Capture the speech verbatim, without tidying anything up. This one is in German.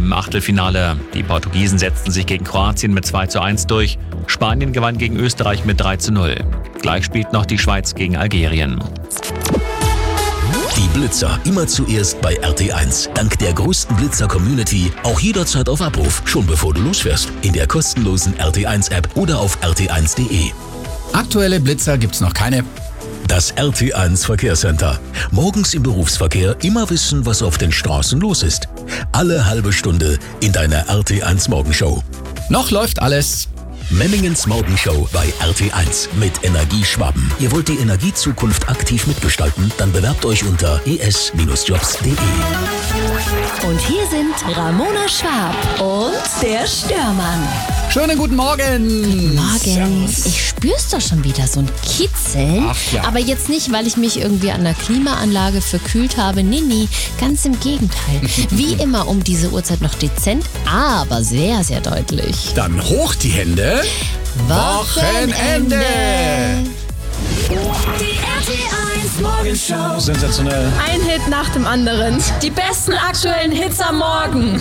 im Achtelfinale. Die Portugiesen setzten sich gegen Kroatien mit zwei zu eins durch. Spanien gewann gegen Österreich mit drei zu null. Gleich spielt noch die Schweiz gegen Algerien. Die Blitzer immer zuerst bei R T eins. Dank der größten Blitzer-Community auch jederzeit auf Abruf, schon bevor du losfährst. In der kostenlosen R T eins App oder auf r t eins punkt de. Aktuelle Blitzer gibt's noch keine. Das R T eins Verkehrscenter. Morgens im Berufsverkehr immer wissen, was auf den Straßen los ist. Alle halbe Stunde in deiner R T eins Morgenshow. Noch läuft alles. Memmingens Morgenshow bei R T eins mit Energieschwaben. Ihr wollt die Energiezukunft aktiv mitgestalten? Dann bewerbt euch unter e s jobs punkt de. Und hier sind Ramona Schwab und der Störmann. Schönen guten Morgen. Morgen. Servus. Ich spür's doch schon wieder, so ein Kitzeln. Ach ja. Aber jetzt nicht, weil ich mich irgendwie an der Klimaanlage verkühlt habe. Nee, nee, ganz im Gegenteil. Wie immer um diese Uhrzeit noch dezent, aber sehr, sehr deutlich. Dann hoch die Hände. Wochenende. Die R T eins Morgenshow. Sensationell. Ein Hit nach dem anderen. Die besten aktuellen Hits am Morgen.